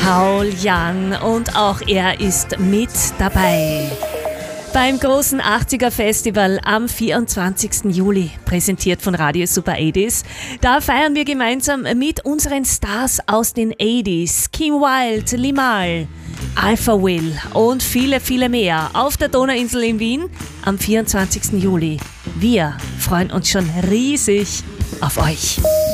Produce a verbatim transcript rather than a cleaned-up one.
Paul Young und auch er ist mit dabei. Beim großen achtziger Festival am vierundzwanzigsten Juli, präsentiert von Radio Super achtziger. Da feiern wir gemeinsam mit unseren Stars aus den achtziger, Kim Wilde, Limahl, Alpha Will und viele, viele mehr auf der Donauinsel in Wien am vierundzwanzigsten Juli. Wir freuen uns schon riesig auf euch.